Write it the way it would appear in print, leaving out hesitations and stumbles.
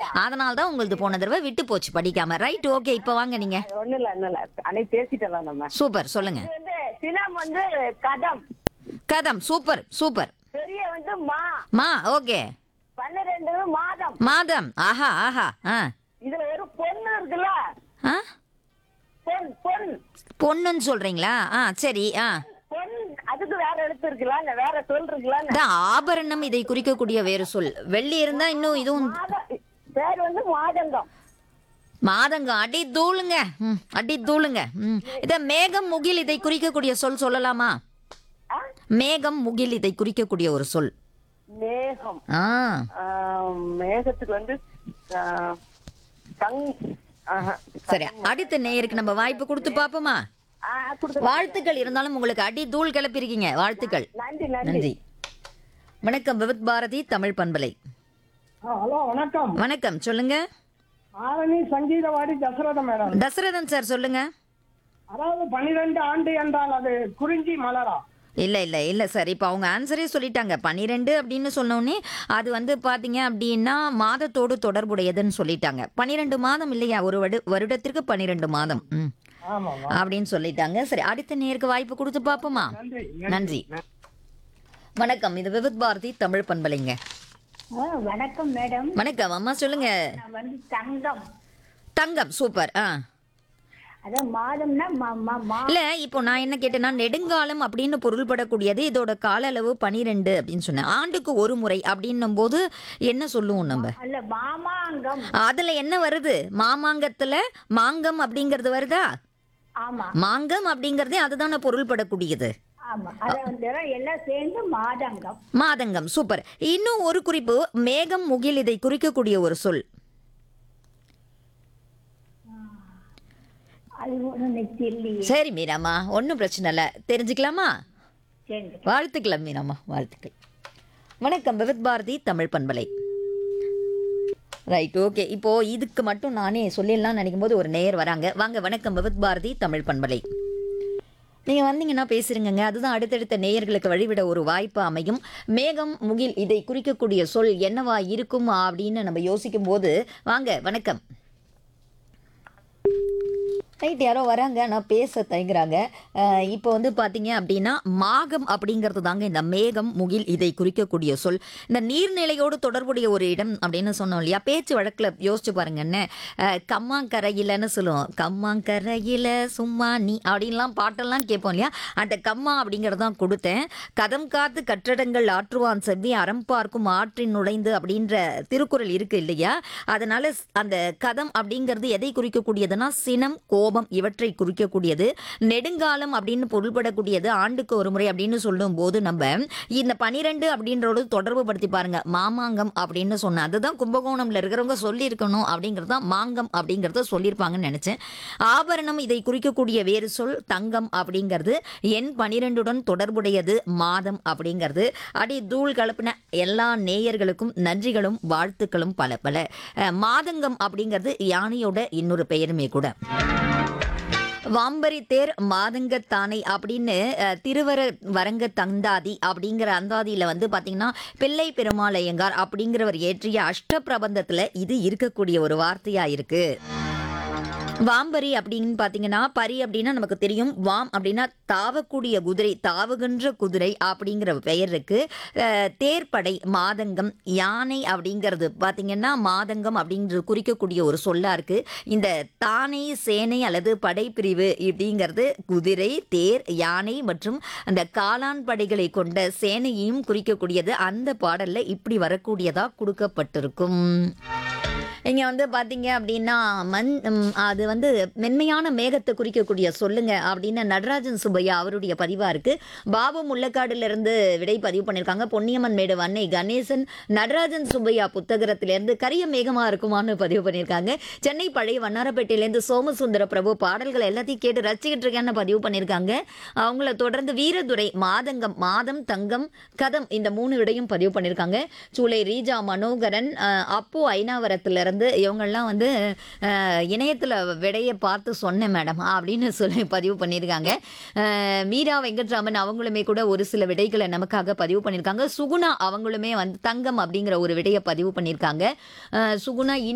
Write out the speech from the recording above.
அதனால தான் உங்களுது போன தடவை விட்டு போச்சு படிக்காம. Right, okay. இப்போ வாங்க நீங்க. ஒண்ணும் இல்ல அன்னைக்கு பேசிட்டலாம் நம்ம. சூப்பர், சொல்லுங்க. இது வந்து சினம் வந்து கதம், கதம், சூப்பர் சூப்பர். பெரிய வந்து மா, ஓகே. 12 மாதம். மாதம், ஆஹா ஆஹா. இதுல ஒரு பொண்ணு இருக்குல்ல, ஆ பொன் பொண்ணுன்னு சொல்றீங்களா? சரி. பொன், அதுக்கு வேற எழுத்து இருக்குல்ல, இல்ல வேற சொல் இருக்குல்ல. அதான் ஆபரணம் இதை குறிக்கக்கூடிய வேறு சொல். வெள்ளி இருந்தா இன்னும் இதுவும் பேர் வந்து மாதங்கம். மாதங்கம். அடி தூளுங்க. அடி தூளுங்க. இத மேகம் முகில் இதை குறிக்கக்கூடிய சொல் சொல்லலாமா? ஆ? மேகம் முகில் இதை குறிக்கக்கூடிய ஒரு சொல். மேகம். ஆ மேகத்துக்கு வந்து ஆ, தங் ஆஹா. சரி, அடுத்த நேயருக்கு நம்ம வாய்ப்பு கொடுத்து பாப்போமா? கொடுத்து. வாழ்த்துக்கள். இருந்தாலும் உங்களுக்கு அடி தூள் கிளப்பிருக்கீங்க. வாழ்த்துக்கள். நன்றி. நன்றி. வணக்கம், விவித் பாரதி தமிழ் பண்பலை. ஹலோ, வணக்கம். வணக்கம், சொல்லுங்க. ஆரணி சங்கீதவாடி தசரதம் மேடம். தசரதன் சார், சொல்லுங்க. அதாவது 12 ஆண்டு என்றால் அது குறிஞ்சி மலரா? இல்ல சார், இப்போ அவங்க ஆன்சரே சொல்லிட்டாங்க. 12 அப்படின்னு சொன்னோடனே அது வந்து பார்த்தீங்க அப்படின்னா மாதத்தோடு தொடர்புடையதுன்னு சொல்லிட்டாங்க. 12 மாதம் இல்லையா, ஒரு வருடத்திற்கு 12 மாதம் ஆமாமா. அப்படின்னு சொல்லிட்டாங்க. சரி, அடுத்த நேருக்கு வாய்ப்பு கொடுத்து பார்ப்போமா? நன்றி. நன்றி. வணக்கம், இது விவித் பாரதி தமிழ் பண்பலைங்க. வணக்கம் மேடம். வணக்கம் அம்மா, சொல்லுங்க. நான் வந்து தங்கம். தங்கம், சூப்பர். அதான் மாதம்னா இல்ல, இப்போ நான் என்ன கேட்டேன்னா நெடுங்காலம் அப்படின்னு பொருள்படக்கூடியது. இதோட கால அளவு 12 அப்படின்னு சொன்னேன். ஆண்டுக்கு ஒரு முறை அப்படின்னும் போது என்ன சொல்லுவோம் நம்ம? அல்ல, மாமாங்கம். அதுல என்ன வருது? மாமாங்கத்துல மாங்கம் அப்படிங்கறது வருதா? ஆமா மாங்கம் அப்படிங்கறதே அதுதானே பொருள்படக்கூடியது. ஆமா, அத வந்து எல்லாம் சேர்ந்து மாதங்கம். மாதங்கம், சூப்பர். இன்னும் ஒரு குறிப்பு, மேகம் முகில் இதை குறிக்கக்கூடிய ஒரு சொல். அது ஒண்ணு தெரியலையே. சரி மீராமா, ஒன்றும் பிரச்சனை இல்லை, தெரிஞ்சுக்கலாமா? சரி. வாழ்த்துக்கள் மீராமா, வாழ்த்துக்கள். வணக்கம், விவித் பாரதி தமிழ் பண்பலை. Right, okay. இப்போ இதுக்கு மட்டும் நானே சொல்லிடலாம் நினைக்கும் போது ஒரு நேயர் வராங்க. வாங்க, வணக்கம், விவித் பாரதி தமிழ் பண்பலை. நீங்க வந்தீங்கன்னா பேசுறீங்க. அதுதான் அடுத்தடுத்த நேயர்களுக்கு வழிவிட ஒரு வாய்ப்பு அமையும். மேகம் முகில் இதை குறிக்கக்கூடிய சொல் என்னவா இருக்கும் அப்படின்னு நம்ம யோசிக்கும் போது, வாங்க, வணக்கம். ரைட், யாரோ வராங்க, ஆனால் பேச தயங்குறாங்க. இப்போ வந்து பார்த்தீங்க அப்படின்னா மாகம் அப்படிங்கிறது தாங்க இந்த மேகம் முகில் இதை குறிக்கக்கூடிய சொல். இந்த நீர்நிலையோடு தொடர்புடைய ஒரு இடம் அப்படின்னு சொன்னோம் இல்லையா, பேச்சு வழக்கில் யோசிச்சு பாருங்க. என்ன கம்மாங்கரையிலன்னு சொல்லுவோம். கம்மாங்கரையில் சும்மா நீ அப்படின்லாம் பாட்டெல்லாம் கேட்போம் இல்லையா, அந்த கம்மா அப்படிங்கிறது தான் கொடுத்தேன். கதம் காத்து கற்றடங்கள் ஆற்றுவான் செவ்வி அறம் பார்க்கும் ஆற்றின் நுழைந்து அப்படின்ற திருக்குறள் இருக்கு இல்லையா. அதனால அந்த கதம் அப்படிங்கிறது எதை குறிக்கக்கூடியதுன்னா சினம், கோபம் இவற்றை குறிக்கக்கூடியது. நெடுங்காலம் அப்படின்னு பொருள்படக்கூடியது. ஆண்டுக்கு ஒரு முறை அப்படின்னு சொல்லும் போது நம்ம இந்த 12 அப்படின்றோடு தொடர்பு படுத்தி பாருங்க. மாமாங்கம் அப்படின்னு சொன்ன அதுதான் கும்பகோணம்ல இருக்கிறவங்க சொல்லி இருக்கணும் அப்படிங்கிறது தான் மாங்கம் அப்படிங்கறத சொல்லியிருப்பாங்கன்னு நினைச்சேன். ஆபரணம் இதை குறிக்கக்கூடிய வேறு சொல் தங்கம் அப்படிங்கிறது. எண் 12உடன் தொடர்புடையது மாதம் அப்படிங்கிறது. அடி தூள் கலப்பின எல்லா நேயர்களுக்கும் நன்றிகளும் வாழ்த்துக்களும் பல பல. மாதங்கம் அப்படிங்கிறது யானையோட இன்னொரு பெயருமே கூட. வாம்பரி தேர் மாதங்கத்தானை அப்படின்னு திருவர வரங்க தந்தாதி அப்படிங்கிற அந்தாதியில் வந்து பார்த்தீங்கன்னா பிள்ளை பெருமாளையங்கார் அப்படிங்கிறவர் இயற்றிய அஷ்டபிரபந்தத்தில் இது இருக்கக்கூடிய ஒரு வார்த்தையாக இருக்கு. வாம்பரி அப்படின்னு பார்த்தீங்கன்னா, பரி அப்படின்னா நமக்கு தெரியும். வாம் அப்படின்னா தாவக்கூடிய குதிரை, தாவுகின்ற குதிரை அப்படிங்கிற பெயர் இருக்கு. தேர்ப்படை மாதங்கம், யானை அப்படிங்கிறது பார்த்தீங்கன்னா மாதங்கம் அப்படிங்கிறது குறிக்கக்கூடிய ஒரு சொல்லா இருக்கு. இந்த தானை, சேனை அல்லது படைப்பிரிவு இப்படிங்கிறது குதிரை, தேர், யானை மற்றும் அந்த காளான் படைகளை கொண்ட சேனையையும் குறிக்கக்கூடியது. அந்த பாடல்ல இப்படி வரக்கூடியதா கொடுக்கப்பட்டிருக்கும். இங்கே வந்து பார்த்தீங்க அப்படின்னா அது வந்து மென்மையான மேகத்தை குறிக்கக்கூடிய சொல்லுங்க அப்படின்னு நடராஜன் சுப்பையா அவருடைய பதிவாக இருக்குது. பாபு முள்ளக்காடுலேருந்து விடை பதிவு பண்ணியிருக்காங்க. பொன்னியம்மன் மேடு அன்னை கணேசன் நடராஜன் சுப்பையா புத்தகத்திலேருந்து கரிய மேகமாக இருக்குமான்னு பதிவு பண்ணியிருக்காங்க. சென்னை பழைய வண்ணாரப்பேட்டையிலேருந்து சோமசுந்தர பிரபு பாடல்கள் எல்லாத்தையும் கேட்டு ரசிக்கிட்டு இருக்கேன்னு பதிவு பண்ணியிருக்காங்க. அவங்கள தொடர்ந்து வீரதுரை மாதங்கம், மாதம், தங்கம், கதம் இந்த 3 விடையும் பதிவு பண்ணியிருக்காங்க. சூளை ரீஜா மனோகரன், அப்போ ஐநாவரத்துலேருந்து இவங்கெல்லாம் வந்து இணையத்தில் விடையை பார்த்து சொன்னேன் மேடம் அப்படின்னு சொல்லி பதிவு பண்ணியிருக்காங்க. மீரா வெங்கட்ராமன் அவங்களுமே கூட ஒரு சில விடைகளை நமக்காக பதிவு பண்ணியிருக்காங்க. சுகுணா அவங்களுமே வந்து தங்கம் அப்படிங்கிற ஒரு விடையை பதிவு பண்ணியிருக்காங்க. சுகுணா